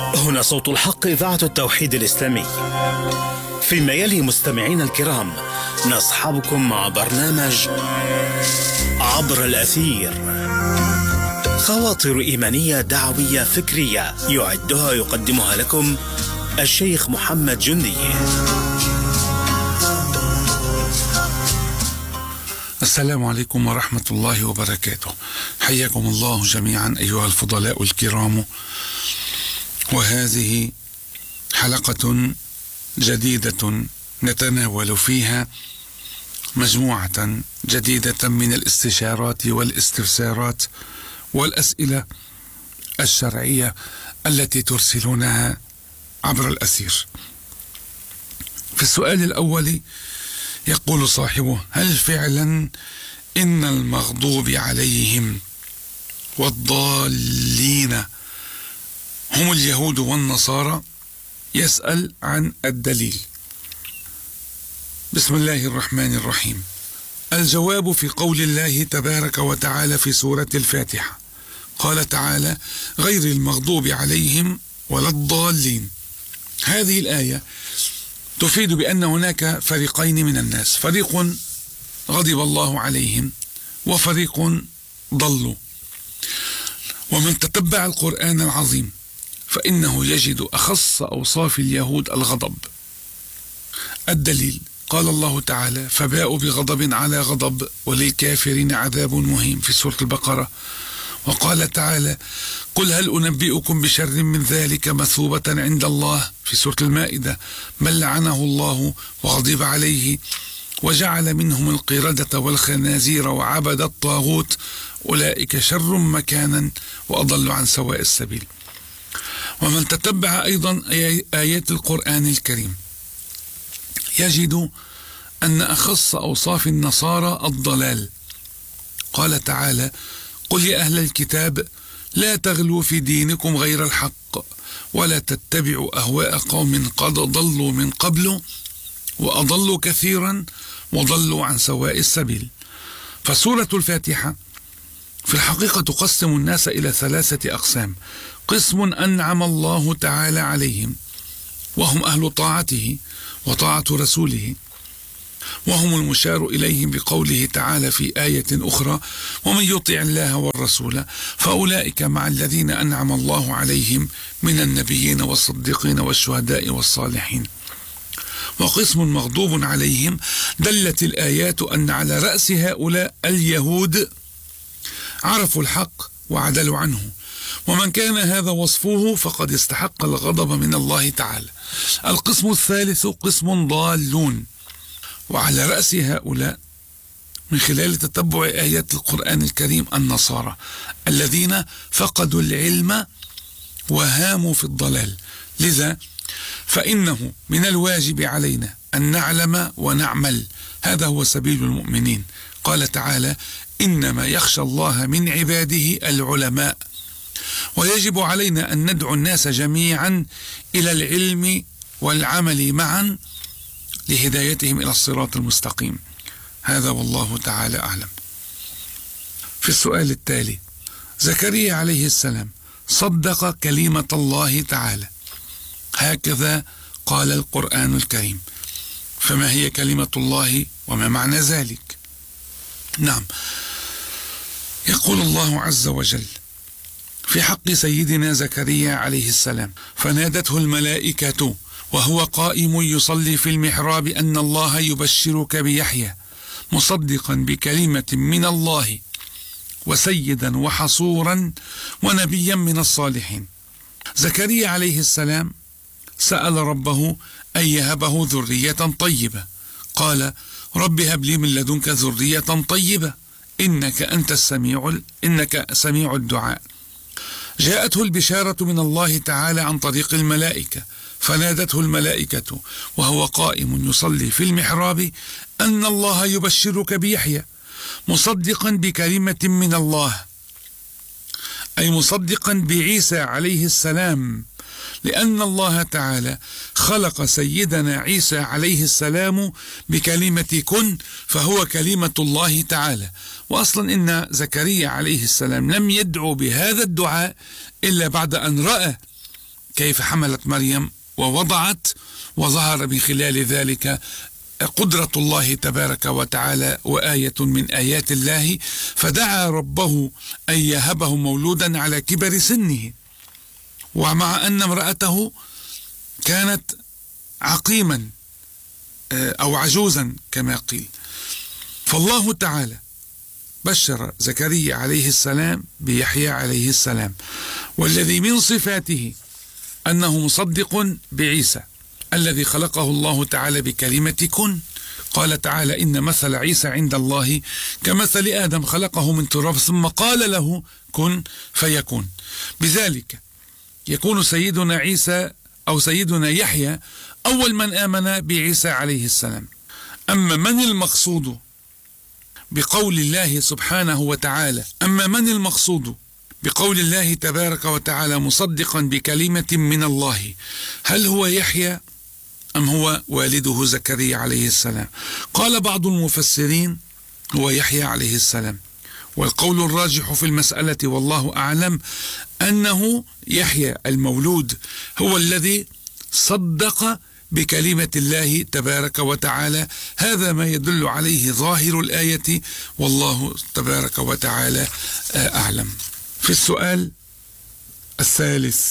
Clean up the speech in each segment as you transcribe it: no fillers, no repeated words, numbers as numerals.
هنا صوت الحق، إذاعة التوحيد الإسلامي. فيما يلي مستمعين الكرام، نصحبكم مع برنامج عبر الأثير، خواطر إيمانية دعوية فكرية يعدها يقدمها لكم الشيخ محمد جندي. السلام عليكم ورحمة الله وبركاته. حياكم الله جميعا أيها الفضلاء الكرام، وهذه حلقة جديدة نتناول فيها مجموعة جديدة من الاستشارات والاستفسارات والأسئلة الشرعية التي ترسلونها عبر الأثير. في السؤال الأول يقول صاحبه: هل فعلا إن المغضوب عليهم والضالين هم اليهود والنصارى؟ يسأل عن الدليل. بسم الله الرحمن الرحيم. الجواب في قول الله تبارك وتعالى في سورة الفاتحة، قال تعالى: غير المغضوب عليهم ولا الضالين. هذه الآية تفيد بأن هناك فريقين من الناس، فريق غضب الله عليهم وفريق ضلوا. ومن تتبع القرآن العظيم فإنه يجد أخص أوصاف اليهود الغضب. الدليل: قال الله تعالى: فباءوا بغضب على غضب وللكافرين عذاب مهين في سورة البقرة. وقال تعالى: قل هل أنبئكم بشر من ذلك مثوبة عند الله في سورة المائدة، من لعنه الله وغضب عليه وجعل منهم القردة والخنازير وعبد الطاغوت أولئك شر مكانا وأضل عن سواء السبيل. ومن تتبع أيضا آيات القرآن الكريم يجد أن أخص أوصاف النصارى الضلال. قال تعالى: قل يا أهل الكتاب لا تغلوا في دينكم غير الحق ولا تتبعوا أهواء قوم قد ضلوا من قبل وأضلوا كثيرا وضلوا عن سواء السبيل. فسورة الفاتحة في الحقيقة تقسم الناس إلى ثلاثة أقسام: قسم أنعم الله تعالى عليهم وهم أهل طاعته وطاعة رسوله، وهم المشار إليهم بقوله تعالى في آية أخرى: ومن يطع الله والرسول فأولئك مع الذين أنعم الله عليهم من النبيين والصديقين والشهداء والصالحين. وقسم مغضوب عليهم دلت الآيات أن على رأس هؤلاء اليهود عرفوا الحق وعدلوا عنه، ومن كان هذا وصفه فقد استحق الغضب من الله تعالى. القسم الثالث قسم ضالون، وعلى رأس هؤلاء من خلال تتبع آيات القرآن الكريم النصارى الذين فقدوا العلم وهاموا في الضلال. لذا فإنه من الواجب علينا أن نعلم ونعمل، هذا هو سبيل المؤمنين. قال تعالى: إنما يخشى الله من عباده العلماء. ويجب علينا أن ندعو الناس جميعا إلى العلم والعمل معا لهدايتهم إلى الصراط المستقيم. هذا والله تعالى أعلم. في السؤال التالي: زكريا عليه السلام صدق كلمة الله تعالى، هكذا قال القرآن الكريم، فما هي كلمة الله وما معنى ذلك؟ نعم، يقول الله عز وجل في حق سيدنا زكريا عليه السلام: فنادته الملائكة وهو قائم يصلي في المحراب أن الله يبشرك بيحيى مصدقا بكلمة من الله وسيدا وحصورا ونبيا من الصالحين. زكريا عليه السلام سأل ربه أن يهبه ذرية طيبة، قال: رب هب لي من لدنك ذرية طيبة إنك سميع الدعاء. جاءته البشارة من الله تعالى عن طريق الملائكة، فنادته الملائكة وهو قائم يصلي في المحراب أن الله يبشرك بيحيى مصدقا بكلمة من الله، أي مصدقا بعيسى عليه السلام، لأن الله تعالى خلق سيدنا عيسى عليه السلام بكلمة كن، فهو كلمة الله تعالى. وأصلا إن زكريا عليه السلام لم يدعو بهذا الدعاء إلا بعد أن رأى كيف حملت مريم ووضعت، وظهر من خلال ذلك قدرة الله تبارك وتعالى وآية من آيات الله، فدعا ربه أن يهبه مولودا على كبر سنه، ومع أن امرأته كانت عقيما أو عجوزا كما قيل. فالله تعالى بشر زكريا عليه السلام بيحيى عليه السلام، والذي من صفاته أنه مصدق بعيسى الذي خلقه الله تعالى بكلمة كن. قال تعالى: إن مثل عيسى عند الله كمثل آدم خلقه من تراب ثم قال له كن فيكون. بذلك يكون سيدنا عيسى أو سيدنا يحيى أول من آمن بعيسى عليه السلام. أما من المقصود بقول الله سبحانه وتعالى، أما من المقصود بقول الله تبارك وتعالى مصدقا بكلمة من الله، هل هو يحيى أم هو والده زكريا عليه السلام؟ قال بعض المفسرين هو يحيى عليه السلام، والقول الراجح في المسألة والله أعلم أنه يحيى المولود هو الذي صدق بكلمة الله تبارك وتعالى. هذا ما يدل عليه ظاهر الآية، والله تبارك وتعالى أعلم. في السؤال الثالث: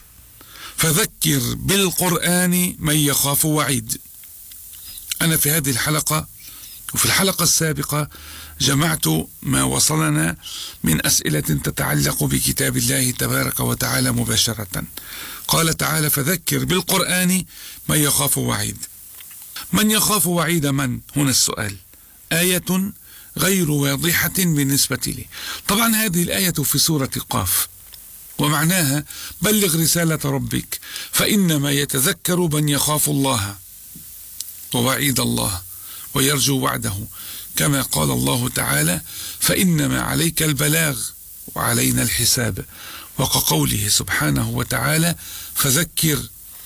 فذكر بالقرآن من يخاف وعيد. أنا في هذه الحلقة وفي الحلقة السابقة جمعت ما وصلنا من أسئلة تتعلق بكتاب الله تبارك وتعالى مباشرة. قال تعالى: فذكر بالقرآن من يخاف وعيد. من يخاف وعيد من؟ هنا السؤال. آية غير واضحة بالنسبة لي. طبعا هذه الآية في سورة قاف، ومعناها: بلغ رسالة ربك فإنما يتذكر من يخاف الله ووعيد الله ويرجو وعده، كما قال الله تعالى: فإنما عليك البلاغ وعلينا الحساب. وكقوله سبحانه وتعالى: فذكر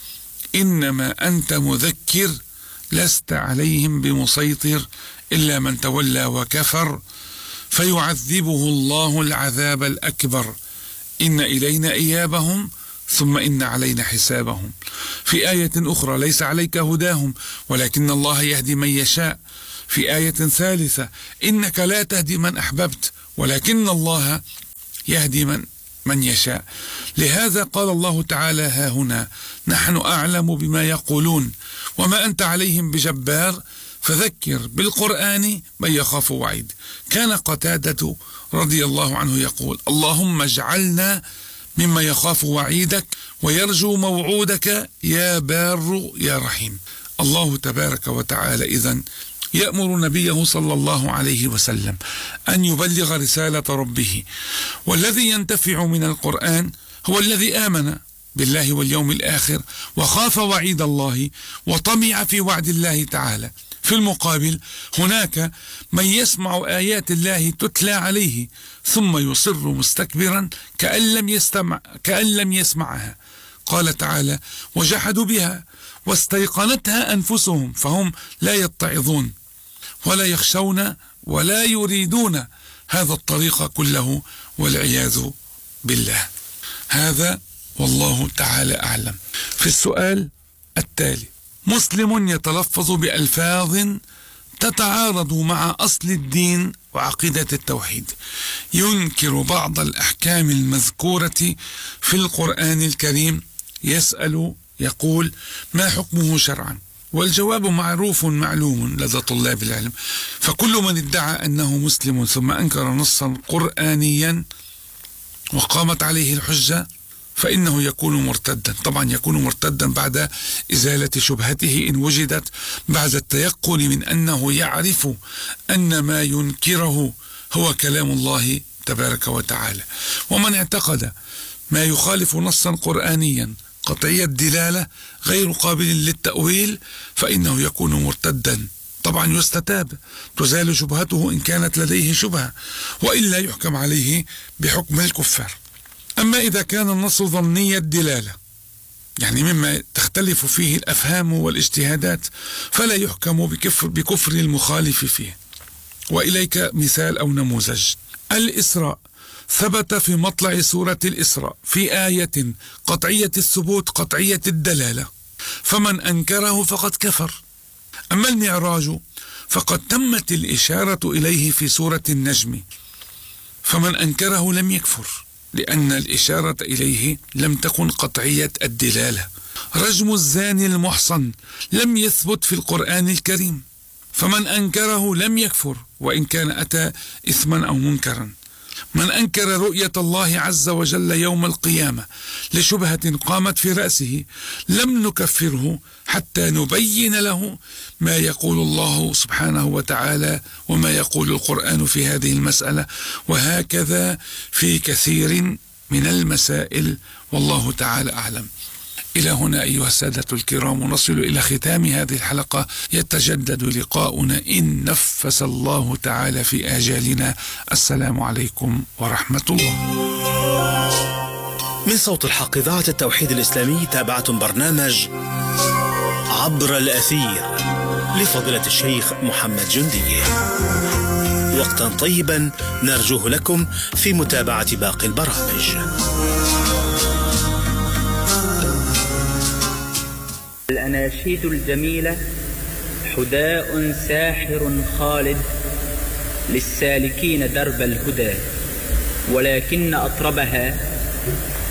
إنما أنت مذكر لست عليهم بمسيطر إلا من تولى وكفر فيعذبه الله العذاب الأكبر إن إلينا إيابهم ثم إن علينا حسابهم. في آية أخرى: ليس عليك هداهم ولكن الله يهدي من يشاء. في آية ثالثة: إنك لا تهدي من أحببت ولكن الله يهدي من يشاء. لهذا قال الله تعالى: ها هنا نحن أعلم بما يقولون وما أنت عليهم بجبار فذكر بالقرآن من يخاف وعيد. كان قتادة رضي الله عنه يقول: اللهم اجعلنا مما يخاف وعيدك ويرجو موعودك يا بار يا رحيم. الله تبارك وتعالى إذن يأمر نبيه صلى الله عليه وسلم أن يبلغ رسالة ربه، والذي ينتفع من القرآن هو الذي آمن بالله واليوم الآخر وخاف وعيد الله وطمع في وعد الله تعالى. في المقابل هناك من يسمع آيات الله تتلى عليه ثم يصر مستكبرا كأن لم يسمعها. قال تعالى: وجحدوا بها واستيقنتها أنفسهم فهم لا يتعظون ولا يخشون ولا يريدون هذا الطريق كله والعياذ بالله. هذا والله تعالى أعلم. في السؤال التالي: مسلم يتلفظ بألفاظ تتعارض مع أصل الدين وعقيدة التوحيد، ينكر بعض الأحكام المذكورة في القرآن الكريم، يسأل يقول: ما حكمه شرعا؟ والجواب معروف معلوم لدى طلاب العلم، فكل من ادعى أنه مسلم ثم أنكر نصا قرآنيا وقامت عليه الحجة فإنه يكون مرتدا. طبعا يكون مرتدا بعد إزالة شبهته إن وجدت، بعد التيقن من أنه يعرف أن ما ينكره هو كلام الله تبارك وتعالى. ومن اعتقد ما يخالف نصا قرآنيا قطعي الدلالة غير قابل للتأويل فإنه يكون مرتدا. طبعا يستتاب، تزال شبهته إن كانت لديه شبهة، وإلا يحكم عليه بحكم الكفار. أما إذا كان النص ظني الدلالة، يعني مما تختلف فيه الأفهام والاجتهادات، فلا يحكم بكفر المخالف فيه. وإليك مثال أو نموذج: الإسراء ثبت في مطلع سورة الإسراء في آية قطعية الثبوت قطعية الدلالة، فمن أنكره فقد كفر. أما المعراج فقد تمت الإشارة إليه في سورة النجم، فمن أنكره لم يكفر لأن الإشارة إليه لم تكن قطعية الدلالة. رجم الزاني المحصن لم يثبت في القرآن الكريم، فمن أنكره لم يكفر وإن كان أتى إثما أو منكرا. من أنكر رؤية الله عز وجل يوم القيامة لشبهة قامت في رأسه لم نكفره حتى نبين له ما يقول الله سبحانه وتعالى وما يقول القرآن في هذه المسألة، وهكذا في كثير من المسائل، والله تعالى أعلم. إلى هنا أيها السادة الكرام نصل إلى ختام هذه الحلقة. يتجدد لقاؤنا إن نفس الله تعالى في آجالنا. السلام عليكم ورحمة الله. من صوت الحق إذاعة التوحيد الإسلامي تابعتم برنامج عبر الأثير لفضيلة الشيخ محمد جندي. وقتا طيبا نرجوه لكم في متابعة باقي البرامج. الأناشيد الجميلة حداء ساحر خالد للسالكين درب الهدى، ولكن أطربها